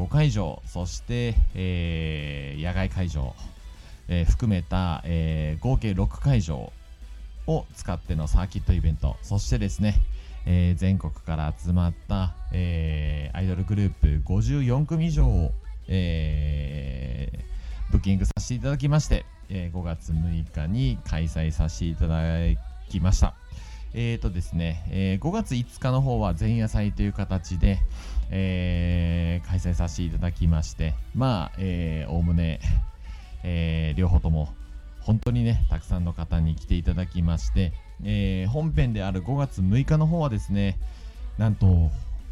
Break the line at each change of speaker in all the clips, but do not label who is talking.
5会場、そして、野外会場、含めた、合計6会場を使ってのサーキットイベント、そしてですね、全国から集まった、アイドルグループ54組以上を、ブッキングさせていただきまして、5月6日に開催させていただきました。ですね、5月5日の方は前夜祭という形で、開催させていただきまして、まあ、おおむね、両方とも本当にね、たくさんの方に来ていただきまして、本編である5月6日の方はですね、なんと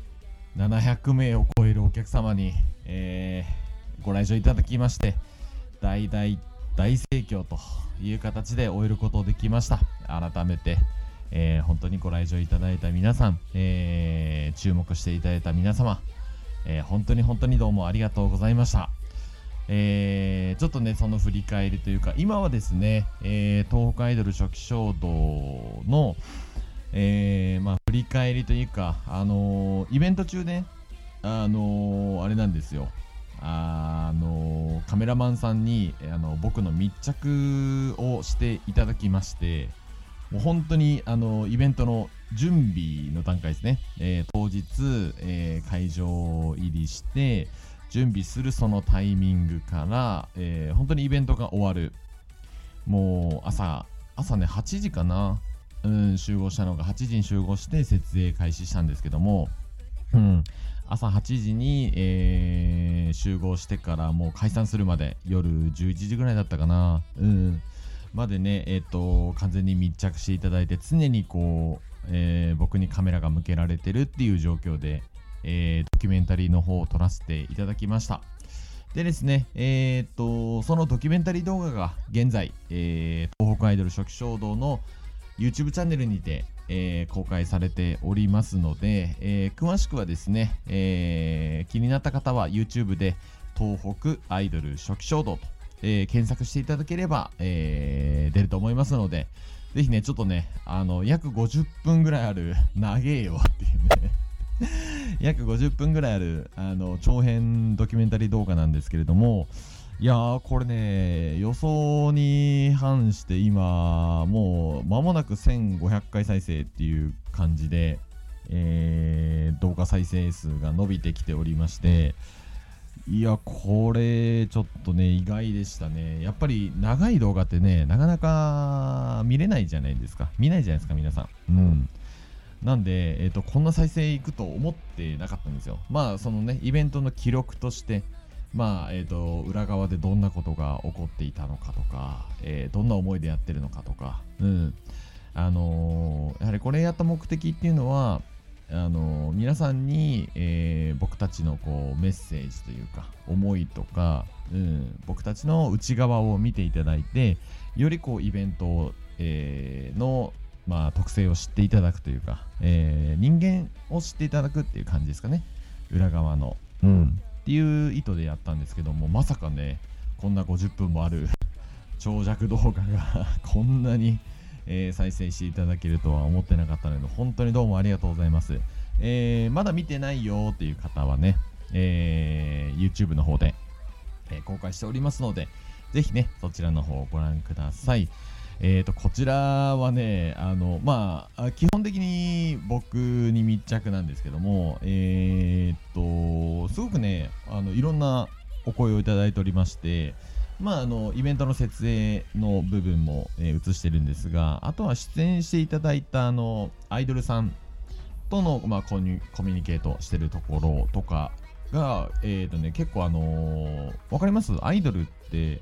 700名を超えるお客様に、ご来場いただきまして、大盛況という形で終えることができました。改めて、本当にご来場いただいた皆さん、注目していただいた皆様、本当にどうもありがとうございました。ちょっとね、その振り返りというか、今はですね、東北アイドル初期衝動の、振り返りというか、イベント中ね、あれなんですよ、カメラマンさんに僕の密着をしていただきまして、もう本当にイベントの準備の段階ですね、当日、会場入りして準備するそのタイミングから、本当にイベントが終わる、もう朝ね8時かな、集合したのが8時に集合して設営開始したんですけども、朝8時に、集合してからもう解散するまで夜11時ぐらいだったかな、までね、完全に密着していただいて、常にこう、僕にカメラが向けられてるっていう状況で、ドキュメンタリーの方を撮らせていただきました。でですね、そのドキュメンタリー動画が現在、東北アイドル初期衝動の YouTube チャンネルにて、公開されておりますので、詳しくはですね、気になった方は YouTube で東北アイドル初期衝動と、検索していただければ、出ると思いますので、ぜひね、ちょっとね、約50分ぐらいある、長えよっていうね約50分ぐらいある長編ドキュメンタリー動画なんですけれども、いやー、これね、予想に反して今もう間もなく1500回再生っていう感じで、動画再生数が伸びてきておりまして、いや、これちょっとね、意外でしたね。やっぱり長い動画ってね、なかなか見れないじゃないですか。見ないじゃないですか、皆さん。なんで、こんな再生いくと思ってなかったんですよ。まあ、そのね、イベントの記録として、まあ、裏側でどんなことが起こっていたのかとか、どんな思いでやってるのかとか、やはりこれやった目的っていうのは、皆さんに、僕たちのこうメッセージというか思いとか、僕たちの内側を見ていただいて、よりこうイベント、の、特性を知っていただくというか、人間を知っていただくっていう感じですかね、裏側の、っていう意図でやったんですけども、まさかね、こんな50分もある長尺動画がこんなに再生していただけるとは思ってなかったので、本当にどうもありがとうございます。まだ見てないよっていう方はね、YouTube の方で、公開しておりますので、ぜひね、そちらの方をご覧ください。こちらはね、基本的に僕に密着なんですけども、すごくね、いろんなお声をいただいておりまして、イベントの設営の部分も、映してるんですが、あとは出演していただいたアイドルさんとの、コミュニケートしてるところとかが、結構わかります？アイドルって、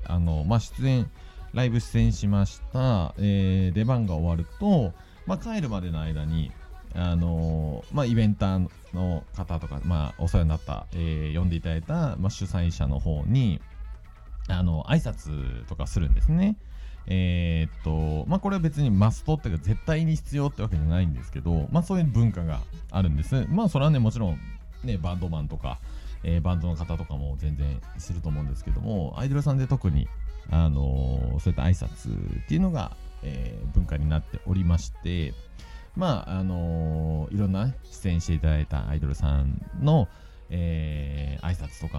ライブ出演しました、出番が終わると、帰るまでの間にイベンターの方とか、お世話になった、呼んでいただいた、主催者の方に挨拶とかするんですね。これは別にマストっていうか絶対に必要ってわけじゃないんですけど、そういう文化があるんです。それはね、もちろんね、バンドマンとか、バンドの方とかも全然すると思うんですけども、アイドルさんで特にそういった挨拶っていうのが、文化になっておりまして、いろんな出演していただいたアイドルさんの、挨拶とか